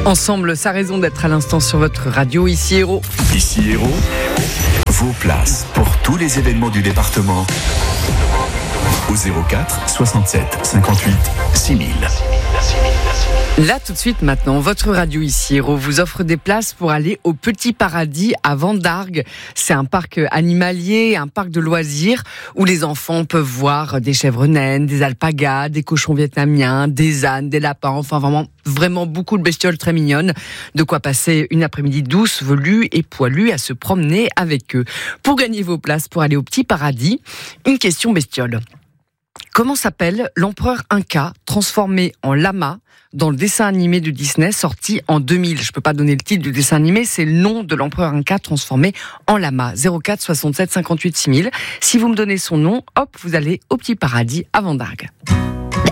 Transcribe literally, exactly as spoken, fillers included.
Ensemble, ça a raison d'être à l'instant sur votre radio, ici Héros. Ici Héros, vos places pour tous les événements du département au zéro quatre soixante-sept cinquante-huit six mille. Là, tout de suite, maintenant, votre radio ici Héros vous offre des places pour aller au Petit Paradis à Vendargues. C'est un parc animalier, un parc de loisirs où les enfants peuvent voir des chèvres naines, des alpagas, des cochons vietnamiens, des ânes, des lapins, enfin vraiment, vraiment beaucoup de bestioles très mignonnes. De quoi passer une après-midi douce, velue et poilue à se promener avec eux. Pour gagner vos places pour aller au Petit Paradis, une question bestiole. Comment s'appelle l'empereur Inca transformé en lama dans le dessin animé de Disney sorti en deux mille? Je peux pas donner le titre du dessin animé, c'est le nom de l'empereur Inca transformé en lama. zéro quatre soixante-sept cinquante-huit six mille. Si vous me donnez son nom, hop, vous allez au Petit Paradis à Vendargues.